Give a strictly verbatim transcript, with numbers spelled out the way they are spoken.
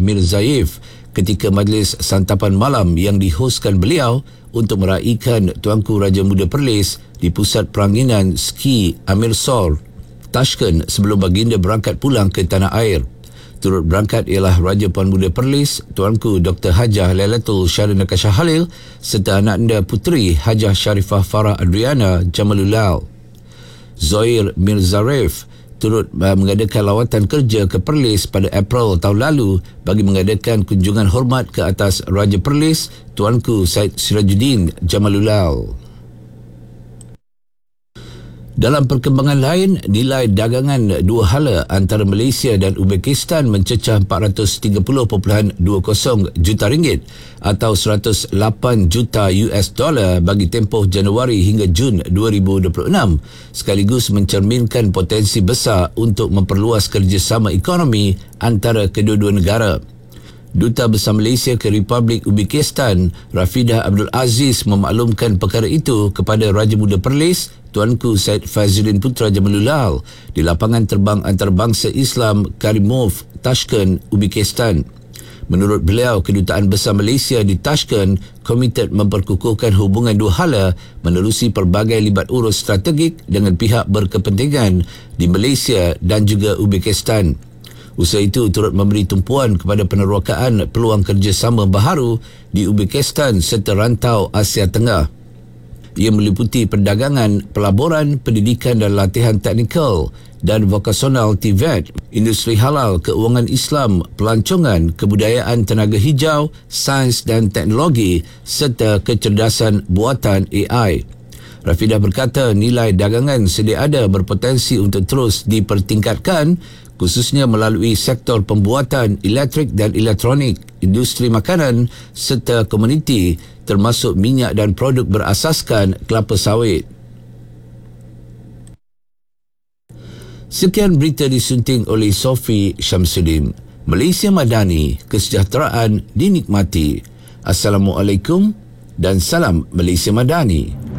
Mirzayev ketika majlis santapan malam yang dihoskan beliau untuk meraihkan Tuanku Raja Muda Perlis di Pusat Peranginan Ski Amirsor, Tashkent sebelum baginda berangkat pulang ke tanah air. Turut berangkat ialah Raja Puan Muda Perlis, Tuanku Doktor Hajah Lailatul Syarina Kasha Halil serta anak anda puteri Hajah Sharifah Farah Adriana Jamalulal. Zoir Mirzayev turut mengadakan lawatan kerja ke Perlis pada April tahun lalu bagi mengadakan kunjungan hormat ke atas Raja Perlis, Tuanku Syed Sirajuddin Jamalulal. Dalam perkembangan lain, nilai dagangan dua hala antara Malaysia dan Uzbekistan mencecah empat ratus tiga puluh perpuluhan dua kosong juta ringgit atau seratus lapan juta U S dollar bagi tempoh Januari hingga Jun dua ribu dua puluh enam, sekaligus mencerminkan potensi besar untuk memperluas kerjasama ekonomi antara kedua-dua negara. Duta Besar Malaysia ke Republik Uzbekistan, Rafidah Abdul Aziz, memaklumkan perkara itu kepada Raja Muda Perlis, Tuanku Syed Fazlin Putra Jamalulal di lapangan terbang antarabangsa Islam Karimov, Tashkent, Uzbekistan. Menurut beliau, Kedutaan Besar Malaysia di Tashkent komited memperkukuhkan hubungan dua hala menerusi pelbagai libat urus strategik dengan pihak berkepentingan di Malaysia dan juga Uzbekistan. Usaha itu turut memberi tumpuan kepada penerokaan peluang kerjasama baharu di Uzbekistan serta rantau Asia Tengah. Ia meliputi perdagangan, pelaburan, pendidikan dan latihan teknikal dan vokasional T V E T, industri halal, keuangan Islam, pelancongan, kebudayaan tenaga hijau, sains dan teknologi serta kecerdasan buatan A I. Rafidah berkata nilai dagangan sedia ada berpotensi untuk terus dipertingkatkan, khususnya melalui sektor pembuatan elektrik dan elektronik, industri makanan serta komuniti termasuk minyak dan produk berasaskan kelapa sawit. Sekian berita disunting oleh Sofi Syamsuddin. Malaysia Madani, kesejahteraan dinikmati. Assalamualaikum dan salam Malaysia Madani.